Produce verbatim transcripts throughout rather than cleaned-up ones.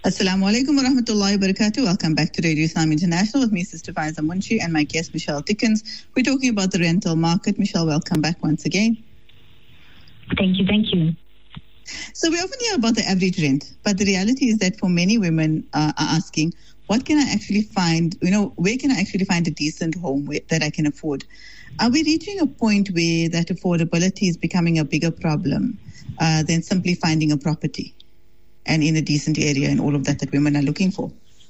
Assalamu alaikum wa rahmatullahi wa barakatuh. Welcome back to Radio Islam International with me, Sister Faiza Munshi, and my guest, Michelle Dickens. We're talking about the rental market. Michelle, welcome back once again. Thank you, thank you. So we often hear about the average rent, but the reality is that for many women uh, are asking, what can I actually find, you know, where can I actually find a decent home where, that I can afford? Are we reaching a point where that affordability is becoming a bigger problem uh, than simply finding a property and in a decent area and all of that that women are looking for?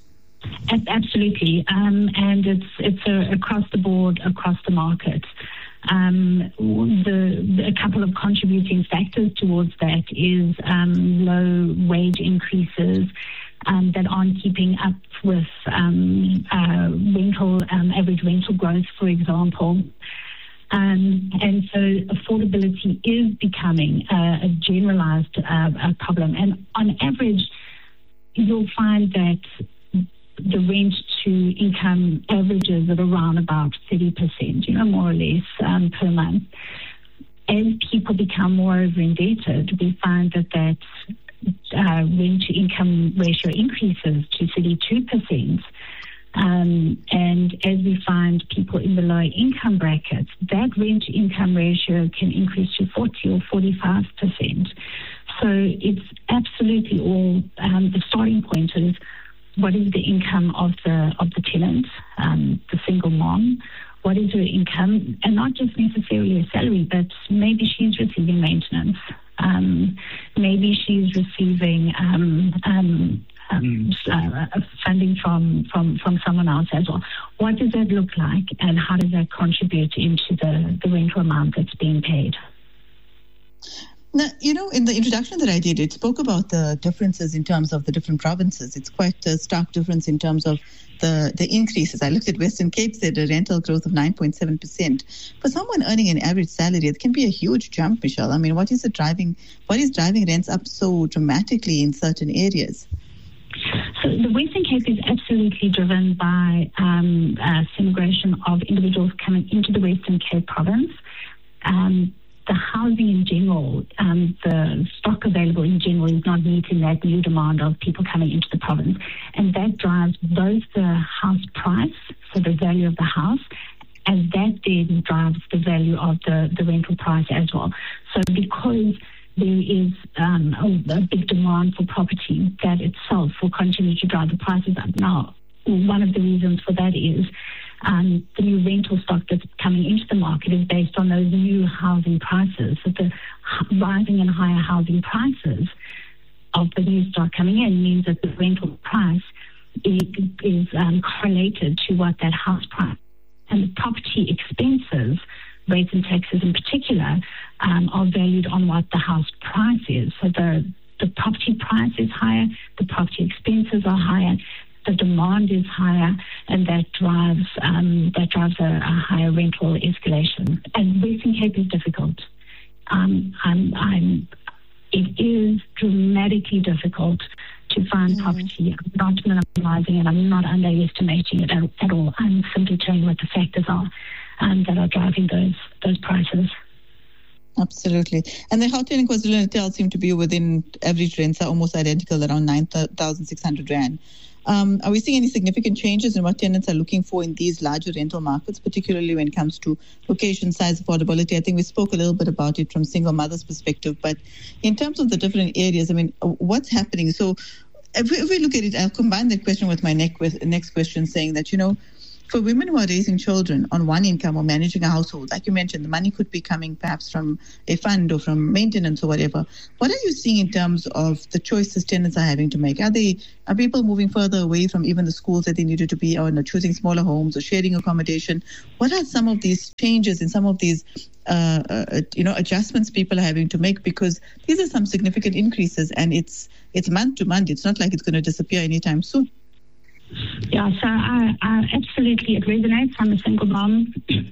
Absolutely, um, and it's it's a, across the board, across the market. Um, the, a couple of contributing factors towards that is um, low wage increases um, that aren't keeping up with um, uh, rental um, average rental growth, for example. Um, and so affordability is becoming uh, a generalized uh, a problem. And on average, you'll find that the rent to income averages at around about thirty percent, you know, more or less um, per month. As people become more over indebted, we find that that uh, rent to income ratio increases to thirty-two percent. Um, and as we find people in the lower income brackets, that rent to income ratio can increase to forty or forty-five percent. So it's absolutely all, um, the starting point is what is the income of the of the tenant, um, the single mom, what is her income, and not just necessarily a salary, but maybe she's receiving maintenance. Um, maybe she's receiving um, um, um, uh, funding from, from, from someone else as well. What does that look like, and how does that contribute into the, the rental amount that's being paid? Now, you know, in the introduction that I did, it spoke about the differences in terms of the different provinces. It's quite a stark difference in terms of the, the increases. I looked at Western Cape, said a rental growth of nine point seven percent. For someone earning an average salary, it can be a huge jump, Michelle. I mean, what is it driving, what is driving rents up so dramatically in certain areas? So the Western Cape is absolutely driven by um, uh, immigration of individuals coming into the Western Cape province. Um, The housing in general, um, the stock available in general is not meeting that new demand of people coming into the province. And that drives both the house price, so the value of the house, and that then drives the value of the, the rental price as well. So because there is um, a, a big demand for property, that itself will continue to drive the prices up. Now, one of the reasons for that is Um, the new rental stock that's coming into the market is based on those new housing prices. So the rising and higher housing prices of the new stock coming in means that the rental price is, is um, correlated to what that house price. And the property expenses, rates and taxes in particular, um, are valued on what the house price is. So the, the property price is higher, the property expenses are higher, the demand is higher, and that drives um, that drives a, a higher rental escalation. And Western Cape is difficult. Um, I'm, I'm, it is dramatically difficult to find mm-hmm. property. I'm not minimizing it. I'm not underestimating it at, at all. I'm simply telling you what the factors are um, that are driving those those prices. Absolutely. And the Gauteng and KwaZulu-Natal seem to be within average rents are almost identical, around nine thousand six hundred rand. Um, are we seeing any significant changes in what tenants are looking for in these larger rental markets, particularly when it comes to location, size, affordability? I think we spoke a little bit about it from single mothers' perspective, but in terms of the different areas, I mean, what's happening? So if we, if we look at it, I'll combine that question with my next question, saying that, you know, for women who are raising children on one income or managing a household, like you mentioned, the money could be coming perhaps from a fund or from maintenance or whatever. What are you seeing in terms of the choices tenants are having to make? Are they are people moving further away from even the schools that they needed to be, or you know, choosing smaller homes or sharing accommodation? What are some of these changes and some of these uh, uh, you know adjustments people are having to make? Because these are some significant increases, and it's it's month to month. It's not like it's going to disappear anytime soon. Yeah, so I, I absolutely, it resonates. I'm a single mom.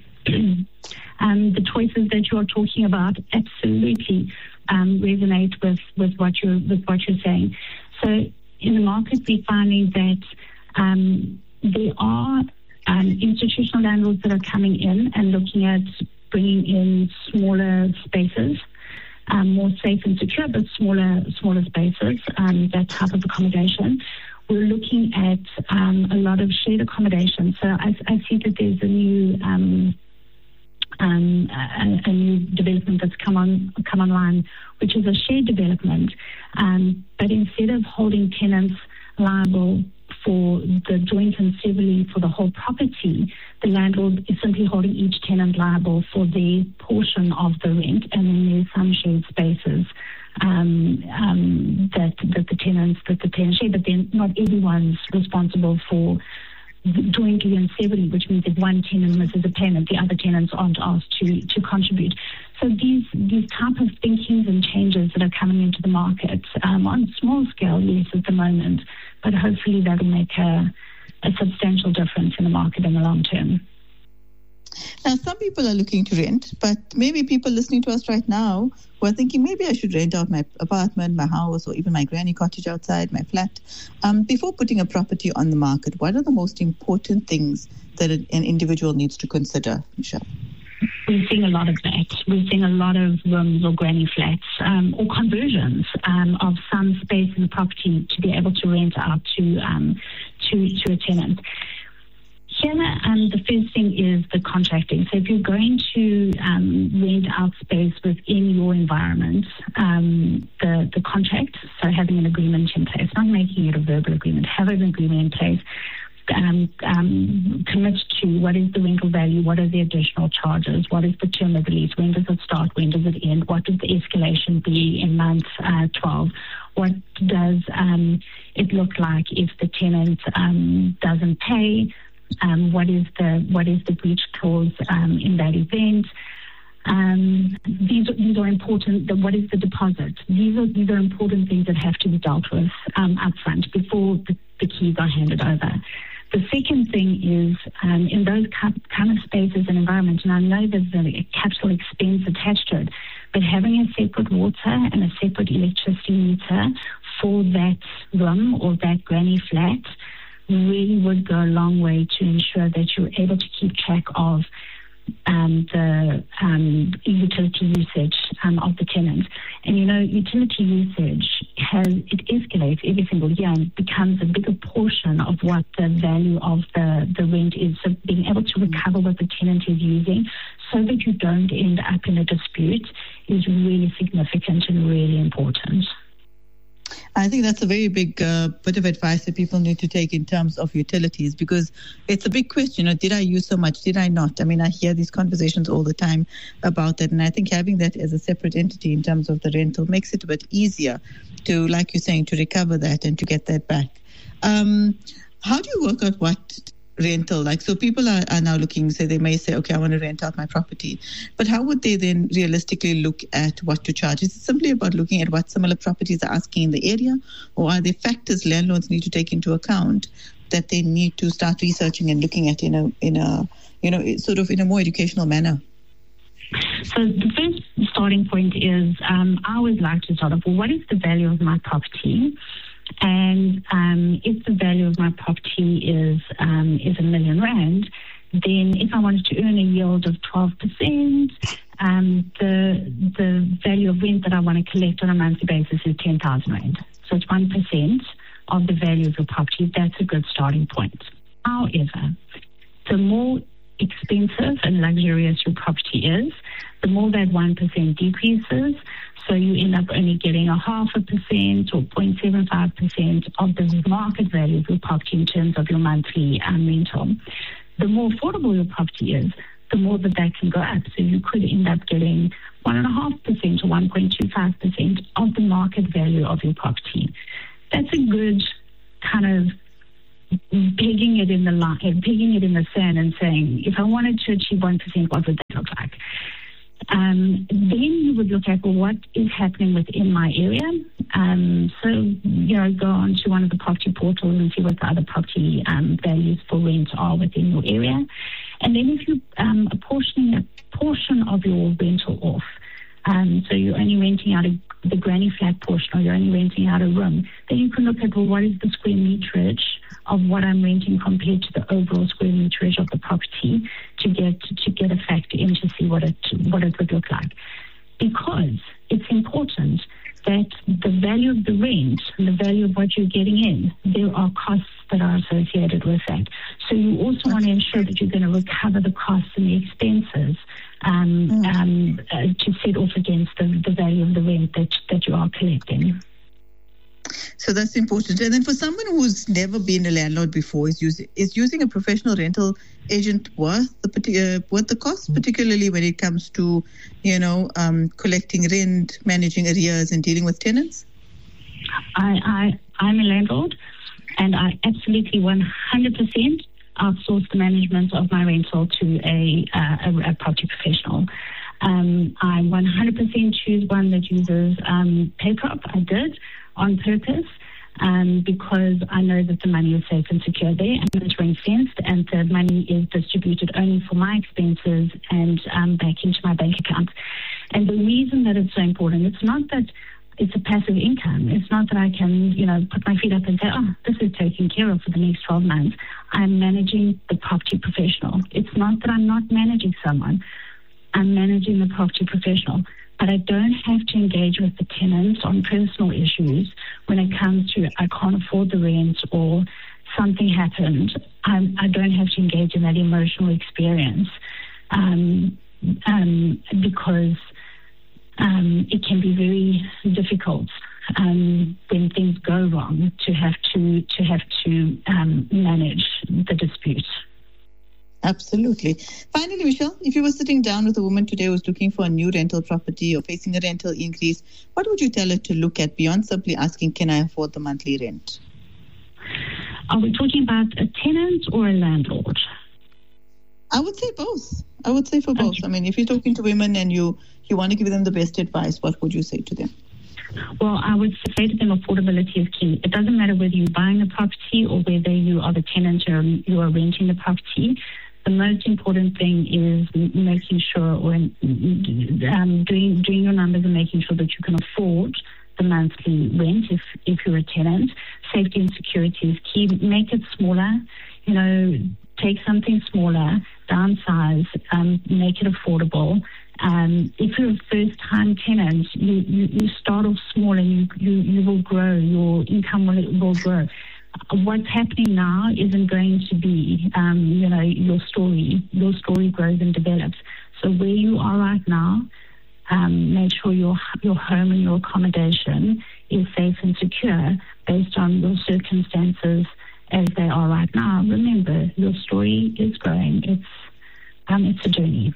um, the choices that you are talking about absolutely um, resonate with, with what you're with what you're saying. So in the market, we're finding that um, there are um, institutional landlords that are coming in and looking at bringing in smaller spaces. um, more safe and secure, but smaller smaller spaces, um, that type of accommodation. We're looking at um, a lot of shared accommodation. So I, I see that there's a new um, um, a, a new development that's come on come online, which is a shared development. Um, but instead of holding tenants liable for the joint and severally for the whole property, the landlord is simply holding each tenant liable for their portion of the rent, and then there's some shared spaces um, um, that that the tenants that the tenants share, but then not everyone's responsible for jointly and severally, which means if one tenant misses a payment, the other tenants aren't asked to to contribute. So these these type of thinkings and changes that are coming into the market um, on small scale, yes, at the moment, but hopefully that'll make a, a substantial difference in the market in the long term. Now, some people are looking to rent, but maybe people listening to us right now who are thinking maybe I should rent out my apartment, my house, or even my granny cottage outside, my flat. Um, before putting a property on the market, what are the most important things that an individual needs to consider, Michelle? We're seeing a lot of that. We're seeing a lot of rooms or granny flats um, or conversions um, of some space in the property to be able to rent out to um, to, to a tenant. Here, um, the first thing is the contracting. So if you're going to um, rent out space within your environment, um, the, the contract, so having an agreement in place, not making it a verbal agreement, have an agreement in place, um, um, commit to what is the rental value, what are the additional charges, what is the term of the lease, when does it start, when does it end, what does the escalation be in month uh, twelve, what does um, it look like if the tenant um, doesn't pay, Um, what is the what is the breach clause um, in that event? Um, these these are important. The, what is the deposit? These are these are important things that have to be dealt with um, upfront before the, the keys are handed over. The second thing is um, in those kind of spaces and environments, and I know there's a capital expense attached to it, but having a separate water and a separate electricity meter for that room or that granny flat really would go a long way to ensure that you're able to keep track of um, the um, utility usage um, of the tenant. And you know, utility usage has it escalates every single year and becomes a bigger portion of what the value of the, the rent is. So being able to recover what the tenant is using so that you don't end up in a dispute is really significant and really important. I think that's a very big uh, bit of advice that people need to take in terms of utilities, because it's a big question. You know, did I use so much? Did I not? I mean, I hear these conversations all the time about that. And I think having that as a separate entity in terms of the rental makes it a bit easier to, like you're saying, to recover that and to get that back. Um, how do you work out what rental, like, so people are, are now looking, say they may say, okay, I want to rent out my property, but how would they then realistically look at what to charge? Is it simply about looking at what similar properties are asking in the area, or are there factors landlords need to take into account that they need to start researching and looking at in a in a you know sort of in a more educational manner? So the first starting point is um, I always like to start off, well, what is the value of my property? And um, if the value of my property is um, is a million rand, then if I wanted to earn a yield of twelve percent, um, the the value of rent that I want to collect on a monthly basis is ten thousand rand. So it's one percent of the value of your property. That's a good starting point. However, the more expensive and luxurious your property is, the more that one percent decreases. So you end up only getting a half a percent or zero point seven five percent of the market value of your property in terms of your monthly um, rental. The more affordable your property is, the more that that can go up. So you could end up getting one point five percent or one point two five percent of the market value of your property. That's a good kind of pegging it in the line, pegging it in the sand and saying, if I wanted to achieve one percent, what would that look like? Um, then you would look at, well, what is happening within my area? Um, so, you know, go on to one of the property portals and see what the other property um, values for rent are within your area. And then if you um, apportioning a portion of your rental off, um, so you're only renting out a, the granny flat portion, or you're only renting out a room, then you can look at, well, what is the square meterage of what I'm renting compared to the overall square meterage of the property to get to get a factor in to see what it what it would look like. because it's important that the value of the rent and the value of what you're getting in, there are costs that are associated with that. So you also want to ensure that you're going to recover the costs and the expenses um, mm. um, uh, to set off against the, the value of the rent that, that you are collecting. So that's important. And then for someone who's never been a landlord before, is using is using a professional rental agent worth the uh, worth the cost, particularly when it comes to, you know, um, collecting rent, managing arrears, and dealing with tenants? I, I I'm a landlord, and I absolutely one hundred percent outsource the management of my rental to a uh, a, a property professional. Um, I one hundred percent choose one that uses um, PayProp. I did. On purpose, um, because I know that the money is safe and secure there, and it's ring-fenced, and the money is distributed only for my expenses and um, back into my bank account. And the reason that it's so important, it's not that it's a passive income. It's not that I can, you know, put my feet up and say, oh, this is taken care of for the next twelve months. I'm managing the property professional. It's not that I'm not managing someone. I'm managing the property professional. But I don't have to engage with the tenants on personal issues when it comes to I can't afford the rent or something happened. I'm, I don't have to engage in that emotional experience um, um, because um, it can be very difficult um, when things go wrong to have to to have to um, manage the dispute. Absolutely. Finally, Michelle, if you were sitting down with a woman today who was looking for a new rental property or facing a rental increase, what would you tell her to look at beyond simply asking, can I afford the monthly rent? Are we talking about a tenant or a landlord? I would say both. I would say for both. Okay. I mean, if you're talking to women and you, you want to give them the best advice, what would you say to them? Well, I would say to them affordability is key. It doesn't matter whether you're buying a property or whether you are the tenant or you are renting the property. The most important thing is making sure, or um, doing doing your numbers and making sure that you can afford the monthly rent if, if you're a tenant. Safety and security is key. Make it smaller. You know, take something smaller, downsize, um, make it affordable. Um, if you're a first-time tenant, you, you, you start off small and you, you, you will grow. Your income will, will grow. What's happening now isn't going to be, um, you know, your story. Your story grows and develops. So where you are right now, um, make sure your your home and your accommodation is safe and secure based on your circumstances as they are right now. Remember, your story is growing. It's um, it's a journey.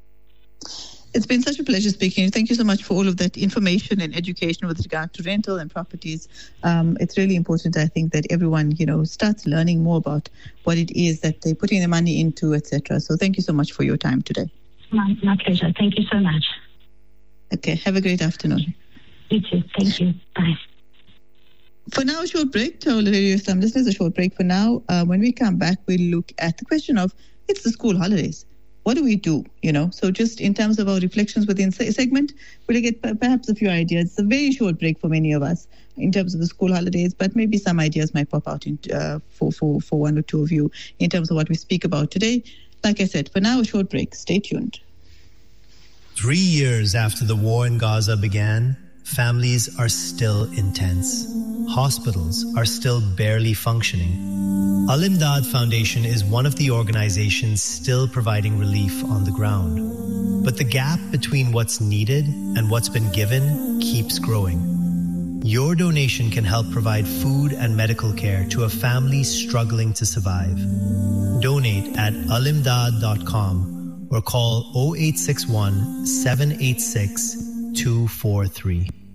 It's been such a pleasure speaking to you. Thank you so much for all of that information and education with regard to rental and properties. Um, it's really important, I think, that everyone, you know, starts learning more about what it is that they're putting their money into, et cetera. So thank you so much for your time today. My, my pleasure. Thank you so much. Okay. Have a great afternoon. You too. Thank you. Bye. For now, a short break. To all Radio Some listeners, a short break for now. Uh, when we come back, we'll look at the question of, it's the school holidays. What do we do, you know? So just in terms of our reflections within a segment, we'll get perhaps a few ideas. It's a very short break for many of us in terms of the school holidays, but maybe some ideas might pop out in, uh, for, for, for one or two of you in terms of what we speak about today. Like I said, for now, a short break. Stay tuned. Three years after the war in Gaza began, families are still intense. Hospitals are still barely functioning. Al-Imdad Foundation is one of the organizations still providing relief on the ground. But the gap between what's needed and what's been given keeps growing. Your donation can help provide food and medical care to a family struggling to survive. Donate at alimdad dot com or call zero eight six one, seven eight six, two four three.